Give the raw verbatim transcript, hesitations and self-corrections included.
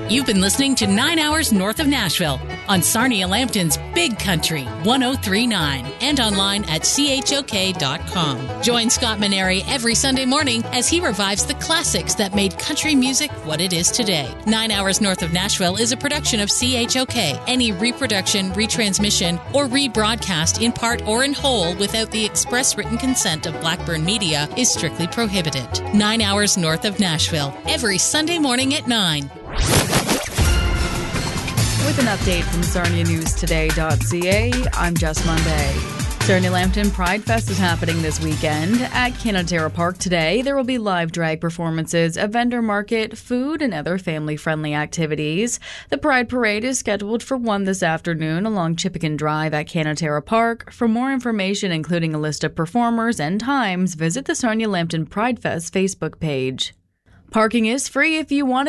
You've been listening to Nine Hours North of Nashville on Sarnia Lambton's Big Country one oh three point nine and online at C H O K dot com. Join Scott Maneri every Sunday morning as he revives the classics that made country music what it is today. Nine Hours North of Nashville is a production of C H O K. Any reproduction, retransmission, or rebroadcast in part or in whole without the express written consent of Blackburn Media is strictly prohibited. Nine Hours North of Nashville, every Sunday morning at nine. With an update from Sarnia News Today dot C A, I'm Jess Monday. Sarnia Lambton Pride Fest is happening this weekend. At Canatera Park today, there will be live drag performances, a vendor market, food, and other family-friendly activities. The Pride Parade is scheduled for one this afternoon along Chippewa Drive at Canatera Park. For more information, including a list of performers and times, visit the Sarnia Lambton Pride Fest Facebook page. Parking is free if you want it.